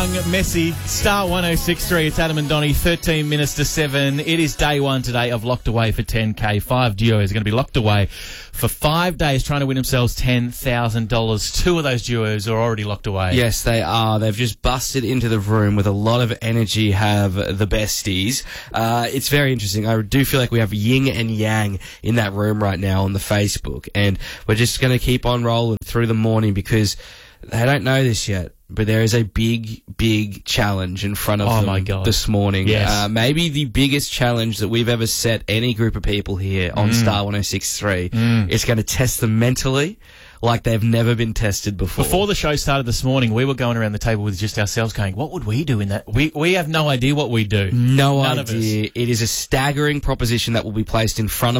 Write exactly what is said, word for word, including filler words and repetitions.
Messi, Star one oh six point three. It's Adam and Donnie, thirteen minutes to seven. It is day one today of Locked Away for ten K. Five duos are going to be locked away for five days trying to win themselves ten thousand dollars. Two of those duos are already locked away. Yes, they are. They've just busted into the room with a lot of energy, have the besties. Uh, it's very interesting. I do feel like we have yin and yang in that room right now on the Facebook, and we're just going to keep on rolling through the morning because they don't know this yet. But there is a big, big challenge in front of oh them my God. this morning. Yes. Uh, maybe the biggest challenge that we've ever set any group of people here on mm. Star one oh six point three. Mm. It's going to test them mentally like they've never been tested before. Before the show started this morning, we were going around the table with just ourselves going, what would we do in that? We we have no idea what we do. No None of us. idea. It is a staggering proposition that will be placed in front of